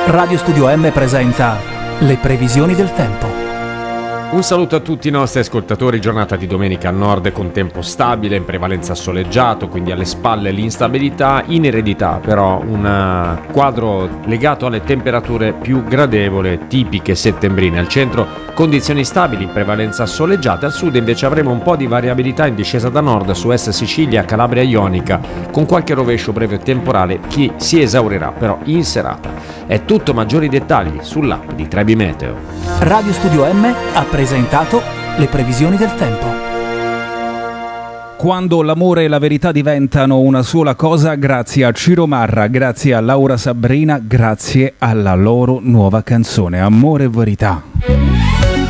Radio Studio M presenta le previsioni del tempo. Un saluto a tutti i nostri ascoltatori, giornata di domenica a nord con tempo stabile, in prevalenza soleggiato, quindi alle spalle l'instabilità, in eredità però un quadro legato alle temperature più gradevoli, tipiche settembrine. Al centro condizioni stabili, in prevalenza soleggiate, al sud invece avremo un po' di variabilità in discesa da nord su est Sicilia, Calabria Ionica, con qualche rovescio breve temporale che si esaurirà però in serata. È tutto, maggiori dettagli sull'app di Trebi Meteo. Radio Studio M ha presentato le previsioni del tempo. Quando l'amore e la verità diventano una sola cosa, grazie a Ciro Marra, grazie a Laura Sabrina, grazie alla loro nuova canzone Amore e Verità.